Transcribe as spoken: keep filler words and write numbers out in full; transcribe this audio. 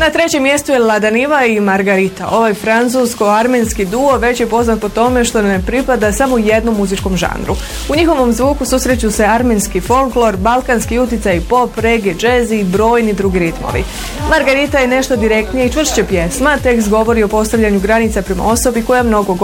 Na trećem mjestu je Ladaniva i Margarita. Ovaj francusko-armenski duo već je poznat po tome što ne pripada samo jednom muzičkom žanru. U njihovom zvuku susreću se armenski folklor, balkanski uticaj, pop, reggae, džez i brojni drugi ritmovi. Margarita je nešto direktnije i čvršće pjesma, tekst govori o postavljanju granica prema osobi koja mnogo